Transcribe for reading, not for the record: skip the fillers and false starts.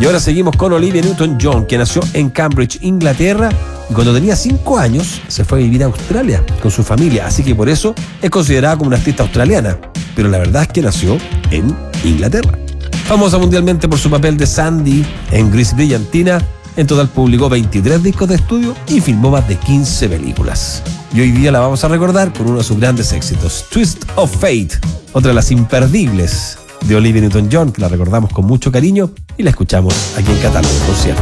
Y ahora seguimos con Olivia Newton-John, que nació en Cambridge, Inglaterra, y cuando tenía 5 años se fue a vivir a Australia con su familia, así que por eso es considerada como una artista australiana, pero la verdad es que nació en Inglaterra. Famosa mundialmente por su papel de Sandy en Gris Brillantina, en total publicó 23 discos de estudio y filmó más de 15 películas. Y hoy día la vamos a recordar con uno de sus grandes éxitos, Twist of Fate, otra de las imperdibles de Olivia Newton-John, que la recordamos con mucho cariño y la escuchamos aquí en Catálogo Concierto.